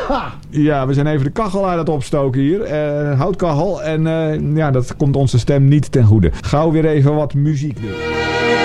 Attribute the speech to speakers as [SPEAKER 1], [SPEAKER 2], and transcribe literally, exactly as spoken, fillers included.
[SPEAKER 1] Ja, we zijn even de kachel aan het opstoken hier. Uh, houtkachel. En uh, ja, dat komt onze stem niet ten goede. Gauw weer even wat muziek doen.